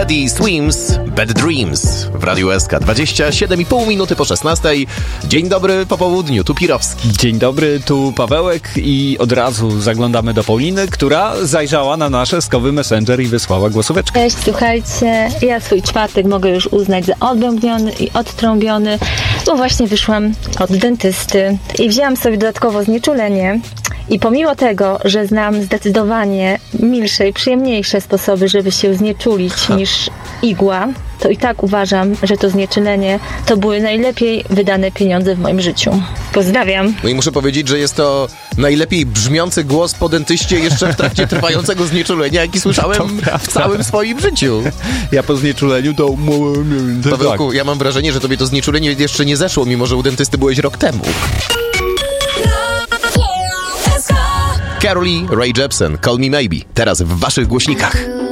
Teddy Swims, Bad Dreams w Radiu SK. 27,5 minuty po 16. Dzień dobry po południu, tu Pirowski. Dzień dobry, tu Pawełek i od razu zaglądamy do Pauliny, która zajrzała na nasz eskowy Messenger i wysłała głosóweczkę. Cześć, słuchajcie, ja swój czwartek mogę już uznać za odbębniony i odtrąbiony, bo właśnie wyszłam od dentysty i wzięłam sobie dodatkowo znieczulenie. I pomimo tego, że znam zdecydowanie milsze i przyjemniejsze sposoby, żeby się znieczulić niż igła, to i tak uważam, że to znieczulenie to były najlepiej wydane pieniądze w moim życiu. Pozdrawiam. No i muszę powiedzieć, że jest to najlepiej brzmiący głos po dentyście jeszcze w trakcie trwającego znieczulenia, jaki słyszałem w całym swoim życiu. Ja po znieczuleniu to... Pawełku, ja mam wrażenie, że tobie to znieczulenie jeszcze nie zeszło, mimo że u dentysty byłeś rok temu. Carly Rae Jepsen, Call Me Maybe, teraz w waszych głośnikach.